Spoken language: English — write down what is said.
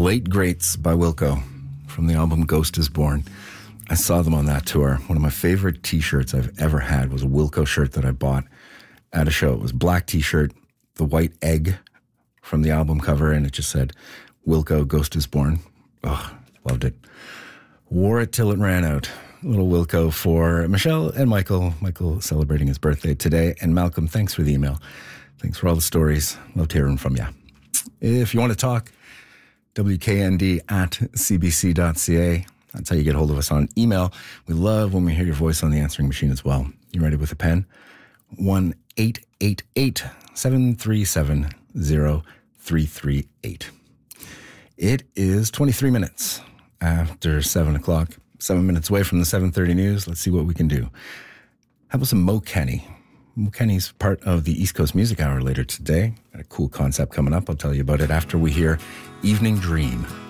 Late Greats by Wilco from the album Ghost is Born. I saw them on that tour. One of my favorite t-shirts I've ever had was a Wilco shirt that I bought at a show. It was a black t-shirt, the white egg from the album cover, and it just said, Wilco, Ghost is Born. Oh, loved it. Wore it till it ran out. A little Wilco for Michelle and Michael. Michael celebrating his birthday today. And Malcolm, thanks for the email. Thanks for all the stories. Loved hearing from you. If you want to talk, WKND@cbc.ca. That's how you get hold of us on email. We love when we hear your voice on the answering machine as well. You ready with a pen? 1-888-737-0338. It is 23 minutes after 7 o'clock. 7 minutes away from the 7:30 news. Let's see what we can do. How about some Mo Kenny? Mo Kenny's part of the East Coast Music Hour later today. Got a cool concept coming up. I'll tell you about it after we hear Evening Dream.